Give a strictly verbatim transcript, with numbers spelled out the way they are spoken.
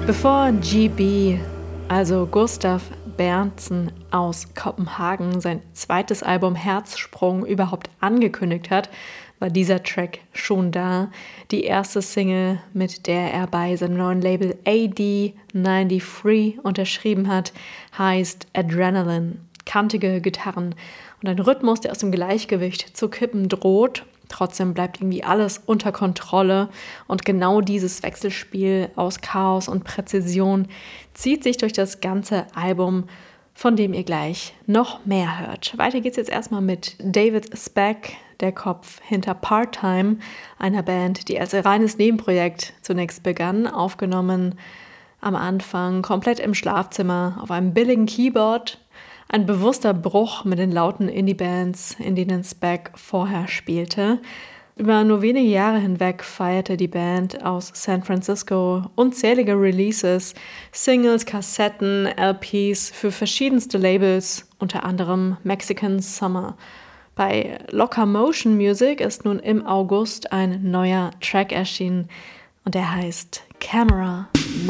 Bevor G B, also Gustav Berndsen aus Kopenhagen, sein zweites Album Herzsprung überhaupt angekündigt hat, war dieser Track schon da. Die erste Single, mit der er bei seinem neuen Label A D dreiundneunzig unterschrieben hat, heißt Adrenaline. Kantige Gitarren und ein Rhythmus, der aus dem Gleichgewicht zu kippen droht. Trotzdem bleibt irgendwie alles unter Kontrolle und genau dieses Wechselspiel aus Chaos und Präzision zieht sich durch das ganze Album, von dem ihr gleich noch mehr hört. Weiter geht's jetzt erstmal mit David Speck, der Kopf hinter Part-Time, einer Band, die als reines Nebenprojekt zunächst begann, aufgenommen am Anfang komplett im Schlafzimmer auf einem billigen Keyboard. Ein bewusster Bruch mit den lauten Indie-Bands, in denen Speck vorher spielte. Über nur wenige Jahre hinweg feierte die Band aus San Francisco unzählige Releases, Singles, Kassetten, L Ps für verschiedenste Labels, unter anderem Mexican Summer. Bei Locomotion Music ist nun im August ein neuer Track erschienen und der heißt Camera Man.